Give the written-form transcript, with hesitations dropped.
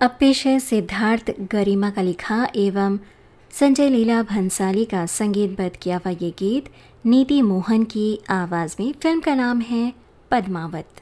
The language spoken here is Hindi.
अब पेश है सिद्धार्थ गरिमा का लिखा एवं संजय लीला भंसाली का संगीतबद्ध किया हुआ ये गीत नीति मोहन की आवाज़ में। फिल्म का नाम है पद्मावत।